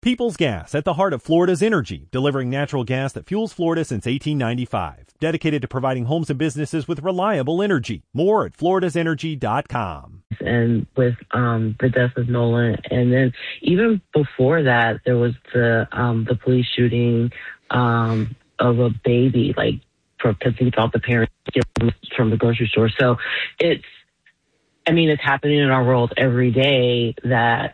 People's Gas, at the heart of Florida's energy, delivering natural gas that fuels Florida since 1895. Dedicated to providing homes and businesses with reliable energy. More at floridasenergy.com. And with the death of Nolan, and then even before that, there was the police shooting of a baby, like because he thought the parents from the grocery store. So it's happening in our world every day that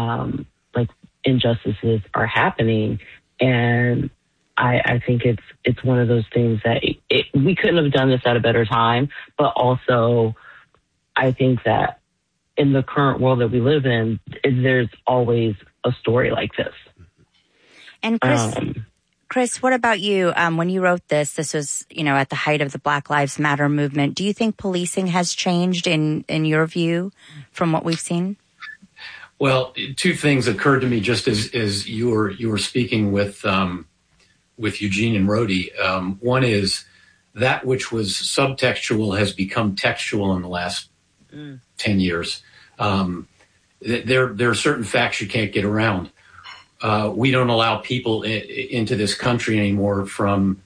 injustices are happening, and I think it's one of those things that we couldn't have done this at a better time, but also I think that in the current world that we live in, there's always a story like this. And Chris, what about you? When you wrote this was, at the height of the Black Lives Matter movement. Do you think policing has changed in your view from what we've seen? Well, two things occurred to me just as you were speaking with Eugene and Rhodey. One is that which was subtextual has become textual in the last 10 years. There are certain facts you can't get around. We don't allow people into this country anymore from,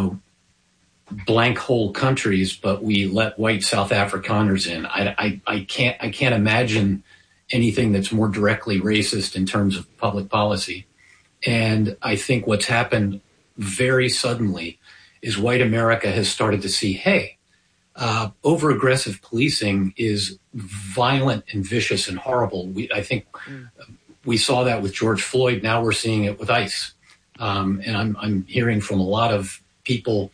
blank hole countries, but we let white South Afrikaners in. I can't imagine anything that's more directly racist in terms of public policy. And I think what's happened very suddenly is white America has started to see, hey, over-aggressive policing is violent and vicious and horrible. I think we saw that with George Floyd. Now we're seeing it with ICE. And I'm hearing from a lot of people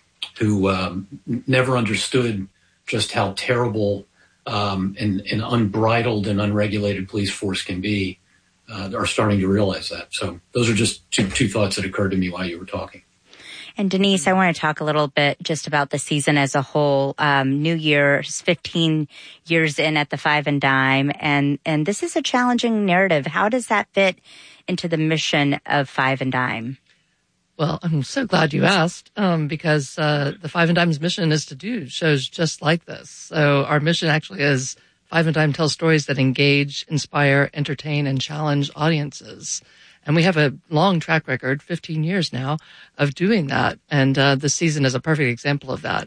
who never understood just how terrible and unbridled and unregulated police force can be, are starting to realize that. So those are just two thoughts that occurred to me while you were talking. And Denise, I want to talk a little bit just about the season as a whole. New Year is 15 years in at the Five and Dime, and this is a challenging narrative. How does that fit into the mission of Five and Dime? Well, I'm so glad you asked, because the Five and Dime's mission is to do shows just like this. So our mission actually is Five and Dime tells stories that engage, inspire, entertain, and challenge audiences. And we have a long track record, 15 years now, of doing that. And this season is a perfect example of that.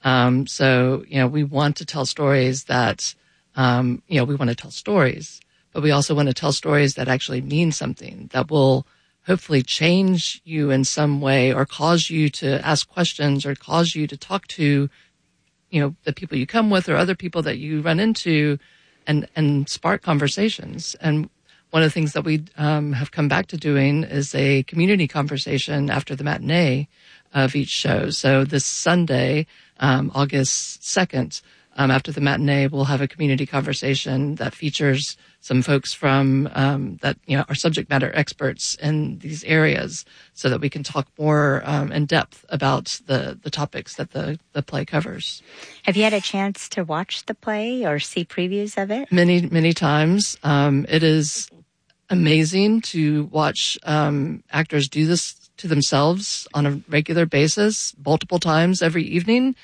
So, we want to tell stories that, we want to tell stories, but we also want to tell stories that actually mean something, that will hopefully change you in some way or cause you to ask questions or cause you to talk to, the people you come with or other people that you run into and spark conversations. And one of the things that we have come back to doing is a community conversation after the matinee of each show. So this Sunday, August 2nd, after the matinee, we'll have a community conversation that features some folks from that are subject matter experts in these areas, so that we can talk more in depth about the topics that the play covers. Have you had a chance to watch the play or see previews of it? Many times. It is amazing to watch actors do this to themselves on a regular basis, multiple times every evening.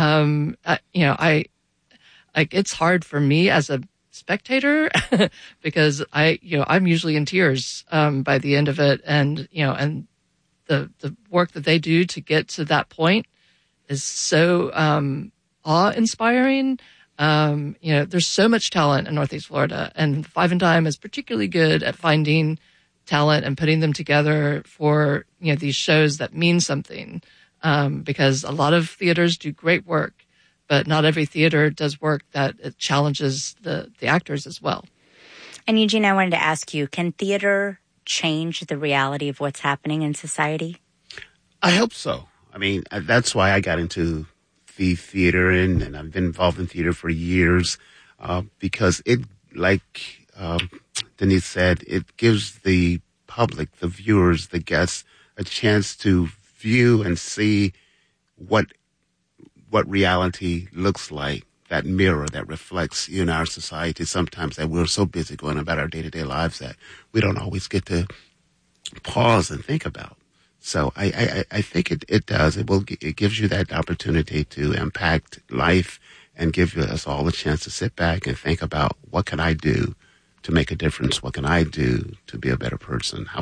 It's hard for me as a spectator because I'm usually in tears by the end of it, and the work that they do to get to that point is so awe-inspiring. There's so much talent in Northeast Florida, and Five and Dime is particularly good at finding talent and putting them together for these shows that mean something, because a lot of theaters do great work, but not every theater does work that it challenges the actors as well. And Eugene, I wanted to ask you, can theater change the reality of what's happening in society? I hope so. That's why I got into the theater, and I've been involved in theater for years, because it, like Denise said, it gives the public, the viewers, the guests, a chance to view and see what reality looks like, that mirror that reflects in our society sometimes, that we're so busy going about our day-to-day lives that we don't always get to pause and think about. So I think it does. It gives you that opportunity to impact life and give us all a chance to sit back and think about, what can I do to make a difference? What can I do to be a better person? How